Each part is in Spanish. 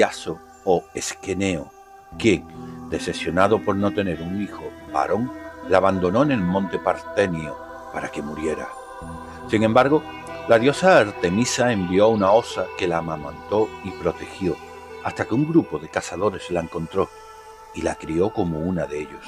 Iaso o Esqueneo, quien, decepcionado por no tener un hijo varón, la abandonó en el monte Partenio para que muriera. Sin embargo, la diosa Artemisa envió una osa que la amamantó y protegió, hasta que un grupo de cazadores la encontró y la crió como una de ellos.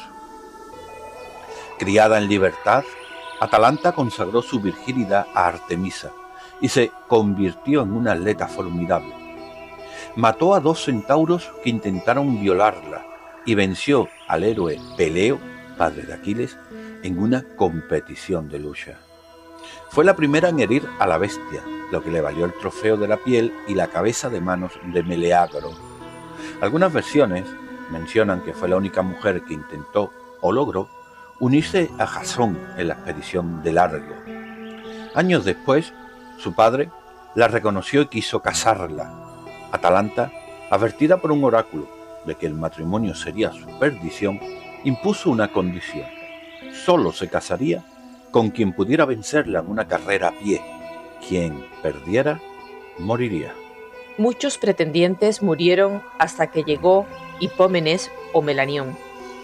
Criada en libertad, Atalanta consagró su virginidad a Artemisa y se convirtió en una atleta formidable. Mató a 2 centauros que intentaron violarla y venció al héroe Peleo, padre de Aquiles, en una competición de lucha. Fue la primera en herir a la bestia, lo que le valió el trofeo de la piel y la cabeza de manos de Meleagro. Algunas versiones mencionan que fue la única mujer que intentó o logró unirse a Jasón en la expedición de Largo. Años después, su padre la reconoció y quiso casarla. Atalanta, advertida por un oráculo de que el matrimonio sería su perdición, impuso una condición: solo se casaría con quien pudiera vencerla en una carrera a pie. Quien perdiera, moriría. Muchos pretendientes murieron hasta que llegó Hipómenes o Melanión.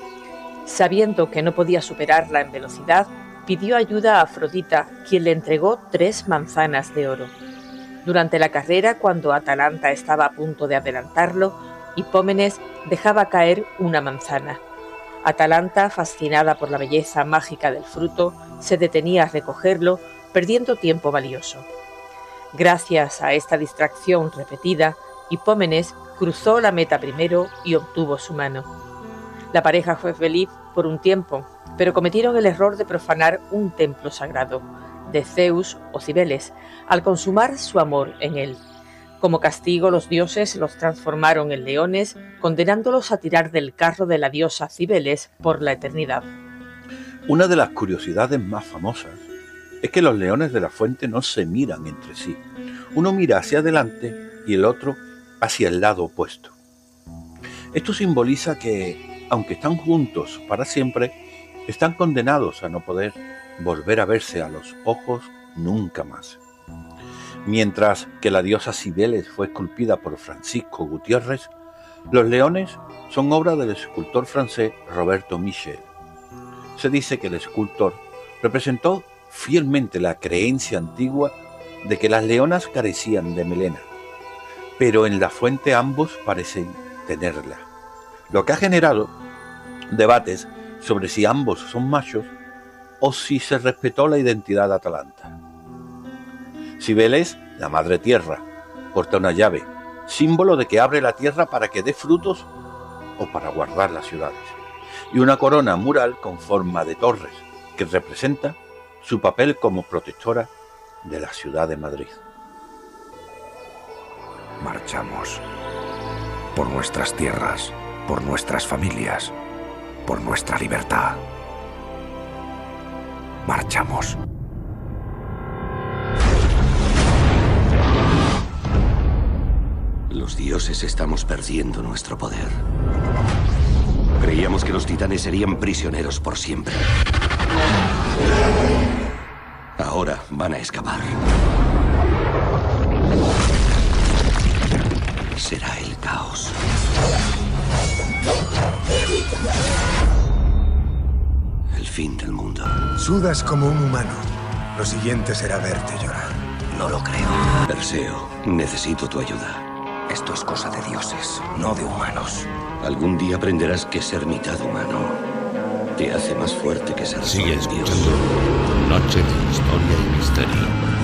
Sabiendo que no podía superarla en velocidad, pidió ayuda a Afrodita, quien le entregó 3 manzanas de oro. Durante la carrera, cuando Atalanta estaba a punto de adelantarlo, Hipómenes dejaba caer una manzana. Atalanta, fascinada por la belleza mágica del fruto, se detenía a recogerlo, perdiendo tiempo valioso. Gracias a esta distracción repetida, Hipómenes cruzó la meta primero y obtuvo su mano. La pareja fue feliz por un tiempo, pero cometieron el error de profanar un templo sagrado de Zeus o Cibeles al consumar su amor en él. Como castigo, los dioses los transformaron en leones, condenándolos a tirar del carro de la diosa Cibeles por la eternidad. Una de las curiosidades más famosas es que los leones de la fuente no se miran entre sí. Uno mira hacia adelante y el otro hacia el lado opuesto. Esto simboliza que, aunque están juntos para siempre, están condenados a no poder volver a verse a los ojos nunca más. Mientras que la diosa Cibeles fue esculpida por Francisco Gutiérrez, los leones son obra del escultor francés Roberto Michel. Se dice que el escultor representó fielmente la creencia antigua de que las leonas carecían de melena, pero en la fuente ambos parecen tenerla, lo que ha generado debates sobre si ambos son machos o si se respetó la identidad de Atalanta. Cibeles, la madre tierra, porta una llave, símbolo de que abre la tierra para que dé frutos o para guardar las ciudades, y una corona mural con forma de torres, que representa su papel como protectora de la ciudad de Madrid. Marchamos por nuestras tierras, por nuestras familias, por nuestra libertad. Marchamos. Los dioses estamos perdiendo nuestro poder. Creíamos que los titanes serían prisioneros por siempre. Ahora van a escapar. Será el caos. El fin del mundo. Sudas como un humano. Lo siguiente será verte llorar. No lo creo. Perseo, necesito tu ayuda. Esto es cosa de dioses, no de humanos. Algún día aprenderás que ser mitad humano te hace más fuerte que ser Sigue escuchando Noche de Historia y Misterio.